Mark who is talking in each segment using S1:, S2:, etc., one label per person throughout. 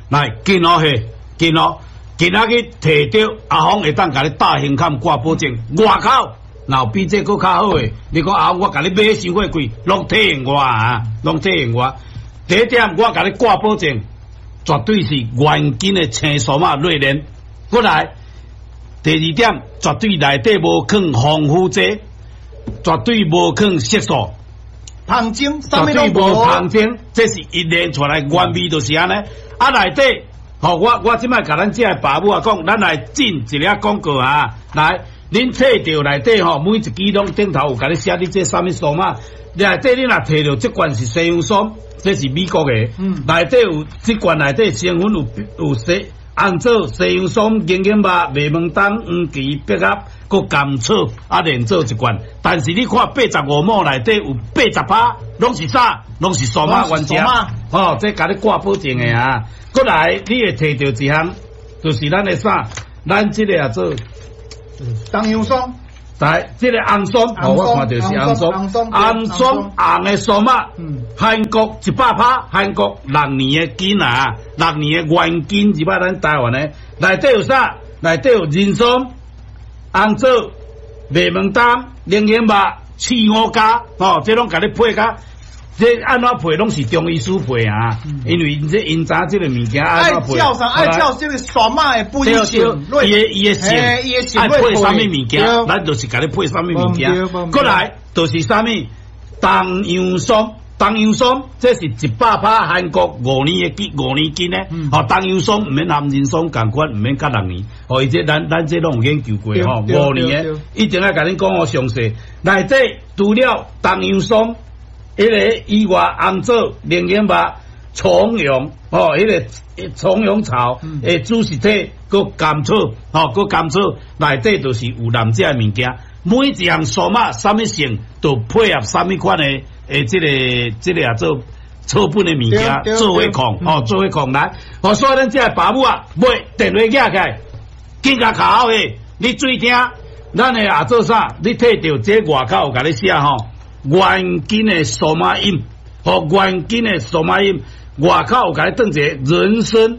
S1: 来紧哦嘿，紧哦，今仔日摕到阿峰会当甲你大胸坎挂保证，外口若比这佫较好诶，你讲阿峰我甲你买伤过贵，拢体验我啊，拢体验我。第一点，我甲你挂保证，绝对是原金诶青数码瑞莲。过来，第二点，绝对内底无放防腐剂，绝对无放色素。
S2: 香精，
S1: 绝对无香精，这是一连出来原味就是安尼。啊，内底，我即摆甲咱这爸母啊讲，咱来进一粒广告啊，来，恁摕着内底每一支拢顶头有甲你写你这啥物数码，内底你若摕着即罐是西洋酸，这是美国的，内底有即罐内底成分有红枣、西洋酸、银杏肉、麦门冬、黄芪、百合，佮甘草啊，连做一罐。但是你看85亩内底有80%，拢是啥？拢是数码原件。这甲你挂保证的啊。过来，你会摕到一项，就是咱的啥？咱这个也做
S2: 东洋酸。
S1: 来，这个红酸，我看到是红酸，红的数码，韩国100%，韩国6年的金啊，6年的原金，日摆咱台湾的，内底有啥？内底有人参、红枣、麦门冬、龙眼肉、刺五加，这拢甲你配甲。这按怎配拢是中医师配啊，因为因知这个物件按怎配？
S2: 爱照这个数码的不一样，
S1: 伊的性，爱配啥物物件，咱就是甲你配啥物物件。过来就是啥物东洋酸，东洋酸这是100%韩国5年斤咧。东洋酸唔免含人参共款，唔免甲6年。伊这咱这拢有研究过5年的，一定要甲恁讲详细。内底除了东洋酸。迄个以外，红枣、龙眼肉、葱蓉，迄个葱蓉草，主食体，佮甘草，佮甘草，内底就是有南这物件。每一项数码啥物性，都配合啥物款的，这个也做草本的物件，做伙控，做伙控来。所以咱这爸母啊，买电话寄开，紧甲卡好诶，你注意听，咱的也做啥？你摕到这外口有甲你写原金的数码印，原金的数码印，外口有甲你当一个人参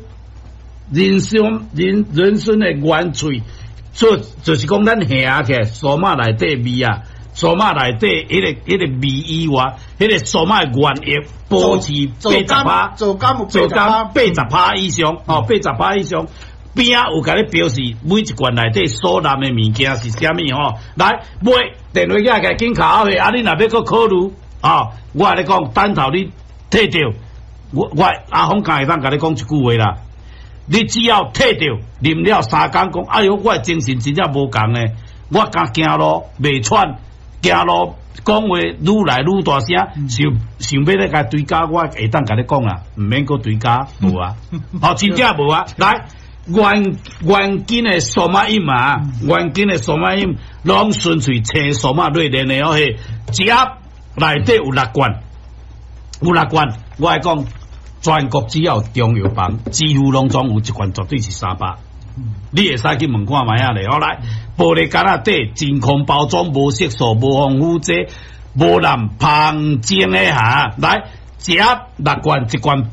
S1: 的原萃，就是讲咱下起数码内底味啊，数码内底迄个味以外，迄个数码原液保持80%，
S2: 做甘80%
S1: 以上，80%以上。边啊有甲你表示每一罐内底所含的物件是啥物来买电话寄开紧卡去，你若要搁考虑我咧讲，等头你摕到，我阿峰刚会当甲你讲一句话啦，你只要摕到，啉了3工讲，哎哟，我精神真正无共呢，我敢行路袂喘，行路讲话愈来愈大声，想要咧甲对家，我会当甲你讲啦，毋免搁对家无啊，真正无啊，来。原金的数码印嘛，原金的数码印，拢纯粹青数码瑞莲的一盒内底有6罐，我来讲，全国只要中药房，几乎拢总有一罐，绝对是300。你会使去问看卖啊咧，好来，玻璃罐仔底真空包装，无色素，无防腐剂，无含香精的来。一盒6罐，一罐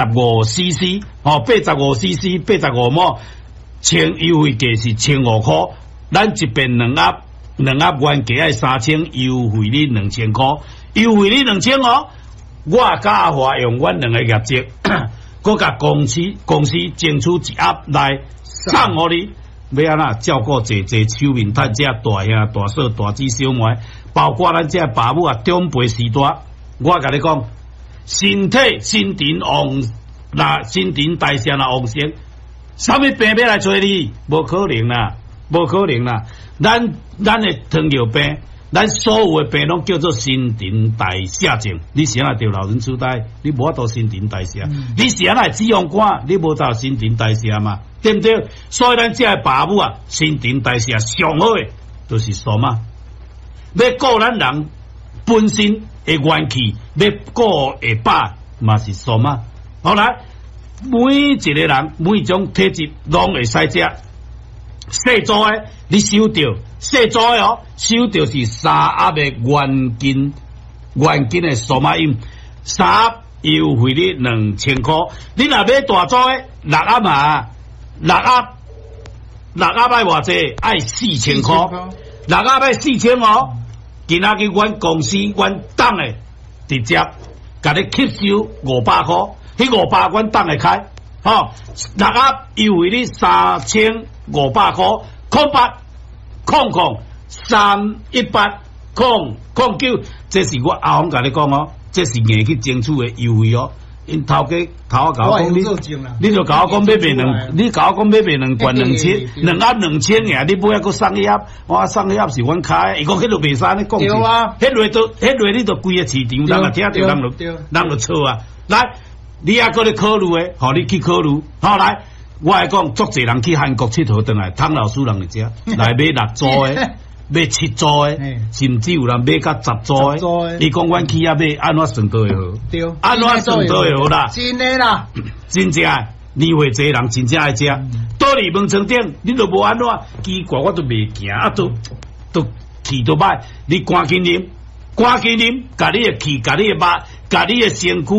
S1: 85cc，85 ml，优惠价是1500块。咱一边2盒原价爱3000，优惠你2000块，优惠你2000哦。我甲阿华用阮2个业绩，搁甲公司争取一盒来送互你。要安怎照顾这手面摊这大兄大嫂大姊小妹，包括咱这爸母啊长辈时代，我甲你讲。身体新陈代谢旺盛，啥物病要来找你？无可能啦！咱的糖尿病，咱所有的病拢叫做新陈代谢症。你是安那着老人痴呆？你无法度新陈代谢。你是安那脂肪肝？你无到新陈代谢嘛？对不对？所以咱这个爸母啊，新陈代谢上好的就是数码，要顾咱人本身。会元气，要顾会饱，嘛是数码。好来，每一个人每种体质拢会使食。细组的，你收到细组的收到是3盒的原金的数码印，3盒优惠你2000块。你若买大组的6盒嘛，6盒爱偌济？爱4000块，6盒要4000哦。今仔日阮公司阮党的直接甲你吸收500块，迄500阮党会开，吼，6盒优惠你3500块，0800-318-009，这是我阿红甲你讲哦，这是硬去争取的优惠哦。因头家甲我讲，你就甲我讲买2，你甲我讲买2罐2000，2盒2000呀，你买还佫送一盒，我送一盒是阮开，伊讲迄落袂使你讲是，迄落你就规个市场，人啊听着人就错啊。来，你还佫咧考虑诶，互你去考虑，好来，我来讲，足侪人去韩国佚佗转来，汤老师人伫遮来买6组诶。买7组诶，甚至有人买到10组诶。伊讲阮去遐买，安怎算都会好？对，安怎算都会好啦？
S2: 真诶啦，
S1: 真正年岁侪人真正爱食。倒伫门床顶，你都无安怎？奇怪，我都袂行，都气都歹。你赶紧啉，甲你诶气，甲你诶肉，甲你诶身躯。